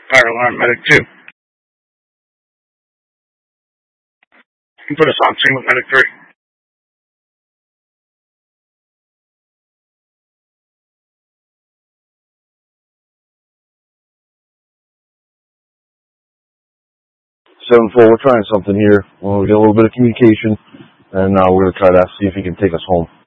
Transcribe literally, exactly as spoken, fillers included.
Fire alarm medic two. You can put us on scene with medic three. seven four, we're trying something here. Well, we get a little bit of communication, and uh, we're going to try to see if he can take us home.